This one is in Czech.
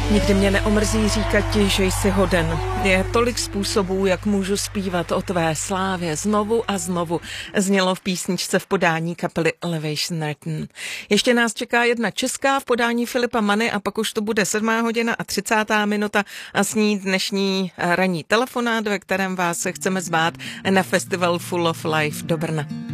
Nikdy mě neomrzí říkat ti, že jsi hoden. Je tolik způsobů, jak můžu zpívat o tvé slávě znovu a znovu, znělo v písničce v podání kapely Elevation Nerton. Ještě nás čeká jedna česká v podání Filipa Manny a pak už to bude 7:30 a s ní dnešní ranní telefonát, ve kterém vás chceme zvát na festival Full of Life do Brna.